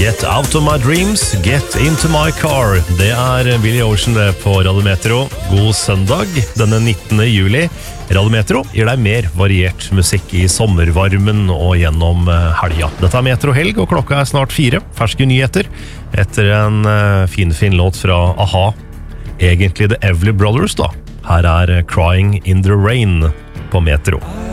Get out of my dreams, get into my car. Det Billy Ocean det på Radio Metro. God søndag, denne 19. juli. Radio Metro gir deg mer variert musikk i sommervarmen og gjennom helga. Dette Metro Helg, og klokka snart 4. Ferske nyheter etter en fin låt fra A-ha. Egentlig The Everly Brothers da. Her Crying in the Rain på Metro.